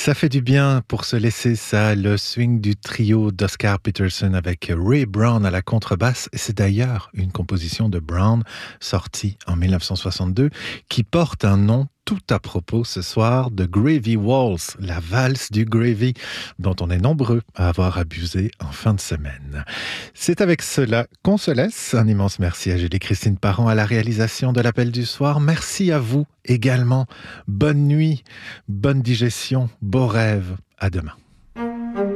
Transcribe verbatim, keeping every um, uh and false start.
Ça fait du bien pour se laisser ça, le swing du trio d'Oscar Peterson avec Ray Brown à la contrebasse. C'est d'ailleurs une composition de Brown sortie en dix-neuf cent soixante-deux qui porte un nom tout à propos ce soir de Gravy Waltz, la valse du gravy, dont on est nombreux à avoir abusé en fin de semaine. C'est avec cela qu'on se laisse. Un immense merci à Julie-Christine Parent à la réalisation de l'appel du soir. Merci à vous également. Bonne nuit, bonne digestion, beaux rêves. À demain.